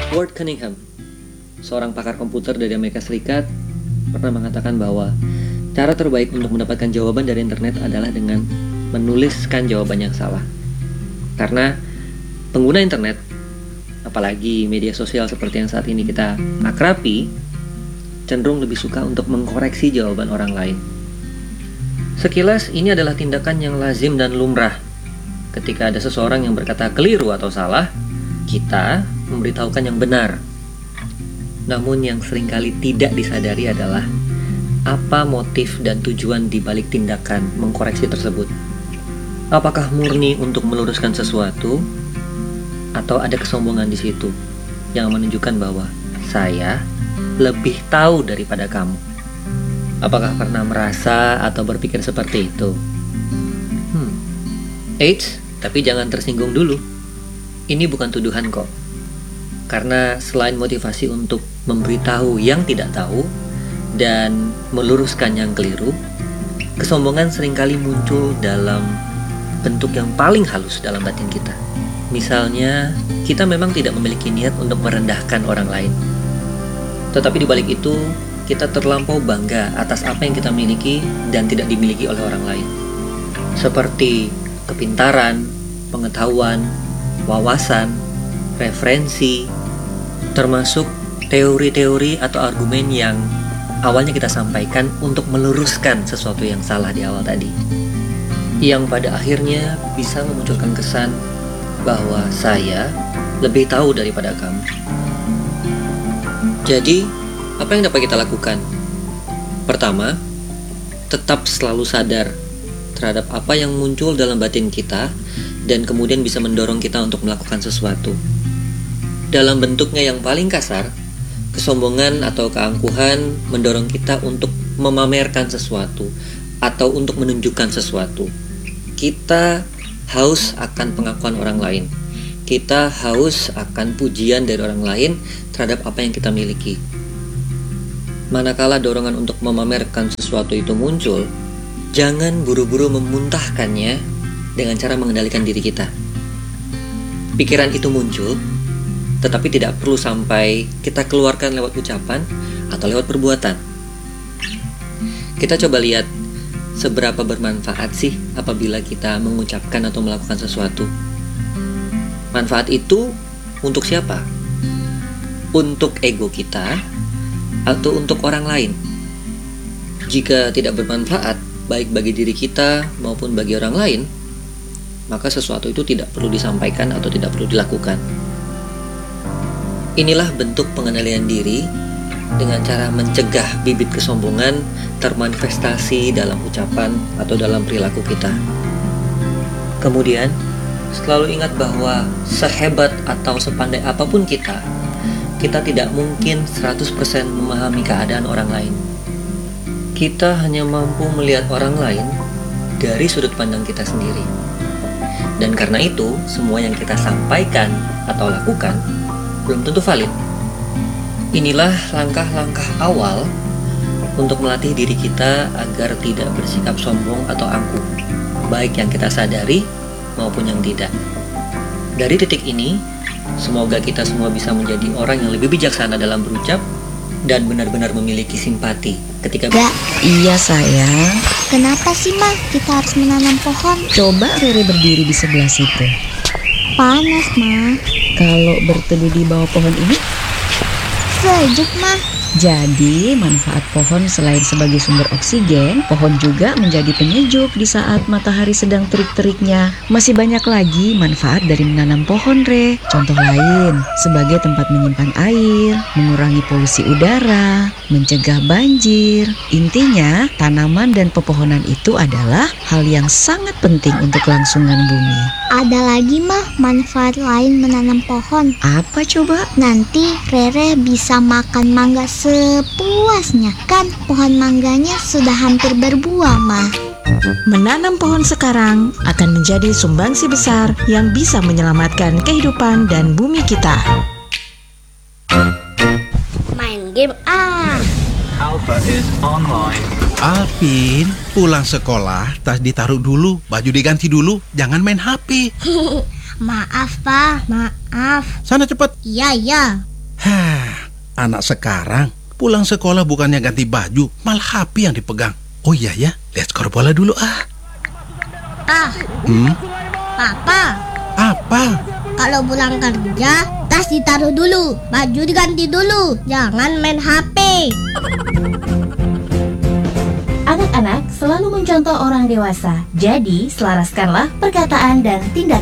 Ward Cunningham, seorang pakar komputer dari Amerika Serikat, pernah mengatakan bahwa cara terbaik untuk mendapatkan jawaban dari internet adalah dengan menuliskan jawaban yang salah. Karena pengguna internet, apalagi media sosial seperti yang saat ini kita akrabi, cenderung lebih suka untuk mengkoreksi jawaban orang lain. Sekilas ini adalah tindakan yang lazim dan lumrah. Ketika ada seseorang yang berkata keliru atau salah, kita memberitahukan yang benar. Namun yang seringkali tidak disadari adalah apa motif dan tujuan di balik tindakan mengkoreksi tersebut. Apakah murni untuk meluruskan sesuatu, atau ada kesombongan di situ yang menunjukkan bahwa saya lebih tahu daripada kamu? Apakah pernah merasa atau berpikir seperti itu? Eits, tapi jangan tersinggung dulu. Ini bukan tuduhan kok. Karena selain motivasi untuk memberitahu yang tidak tahu dan meluruskan yang keliru, kesombongan seringkali muncul dalam bentuk yang paling halus dalam batin kita. Misalnya, kita memang tidak memiliki niat untuk merendahkan orang lain. Tetapi di balik itu, kita terlampau bangga atas apa yang kita miliki dan tidak dimiliki oleh orang lain. Seperti kepintaran, pengetahuan, wawasan, referensi, termasuk teori-teori atau argumen yang awalnya kita sampaikan untuk meluruskan sesuatu yang salah di awal tadi. Yang pada akhirnya bisa memunculkan kesan bahwa saya lebih tahu daripada kamu. Jadi, apa yang dapat kita lakukan? Pertama, tetap selalu sadar terhadap apa yang muncul dalam batin kita dan kemudian bisa mendorong kita untuk melakukan sesuatu. Dalam bentuknya yang paling kasar, kesombongan atau keangkuhan mendorong kita untuk memamerkan sesuatu atau untuk menunjukkan sesuatu. Kita haus akan pengakuan orang lain. Kita haus akan pujian dari orang lain terhadap apa yang kita miliki. Manakala dorongan untuk memamerkan sesuatu itu muncul, jangan buru-buru memuntahkannya dengan cara mengendalikan diri kita. Pikiran itu muncul, tetapi tidak perlu sampai kita keluarkan lewat ucapan atau lewat perbuatan. Kita coba lihat seberapa bermanfaat sih apabila kita mengucapkan atau melakukan sesuatu. Manfaat itu untuk siapa? Untuk ego kita atau untuk orang lain? Jika tidak bermanfaat, baik bagi diri kita maupun bagi orang lain, maka sesuatu itu tidak perlu disampaikan atau tidak perlu dilakukan. Inilah bentuk pengendalian diri dengan cara mencegah bibit kesombongan termanifestasi dalam ucapan atau dalam perilaku kita. Kemudian, selalu ingat bahwa sehebat atau sepandai apapun kita tidak mungkin 100% memahami keadaan orang lain. Kita hanya mampu melihat orang lain dari sudut pandang kita sendiri. Dan karena itu, semua yang kita sampaikan atau lakukan belum tentu valid. Inilah langkah-langkah awal untuk melatih diri kita agar tidak bersikap sombong atau angkuh, baik yang kita sadari maupun yang tidak. Dari titik ini, semoga kita semua bisa menjadi orang yang lebih bijaksana dalam berucap dan benar-benar memiliki simpati ketika... Iya sayang. Kenapa sih Ma kita harus menanam pohon? Coba Rere berdiri di sebelah situ. Panas Ma. Kalau berteduh di bawah pohon ini sejuk Ma. Jadi, manfaat pohon selain sebagai sumber oksigen, pohon juga menjadi penyejuk di saat matahari sedang terik-teriknya. Masih banyak lagi manfaat dari menanam pohon, Re. Contoh lain, sebagai tempat menyimpan air, mengurangi polusi udara, mencegah banjir. Intinya, tanaman dan pepohonan itu adalah hal yang sangat penting untuk kelangsungan bumi. Ada lagi mah manfaat lain menanam pohon. Apa coba? Nanti Rere bisa makan mangga sepuasnya. Kan pohon mangganya sudah hampir berbuah mah. Menanam pohon sekarang akan menjadi sumbangsi besar yang bisa menyelamatkan kehidupan dan bumi kita. Main game Alpha is online. Alvin, pulang sekolah, tas ditaruh dulu, baju diganti dulu, jangan main HP. Maaf, Pak. Maaf. Sana cepet. Iya. Anak sekarang pulang sekolah bukannya ganti baju, malah HP yang dipegang. Oh iya ya, lihat skor bola dulu ah. Papa, Apa? kalau pulang kerja, tas ditaruh dulu, baju diganti dulu, jangan main HP. Anak-anak selalu mencontoh orang dewasa, jadi selaraskanlah perkataan dan tindakan